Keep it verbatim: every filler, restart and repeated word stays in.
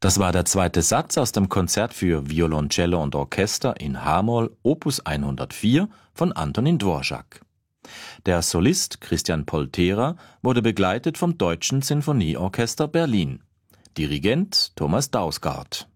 Das war der zweite Satz aus dem Konzert für Violoncello und Orchester in H-Moll Opus hundertvier von Antonin Dvorak. Der Solist Christian Poltera wurde begleitet vom Deutschen Sinfonieorchester Berlin. Dirigent Thomas Dausgaard.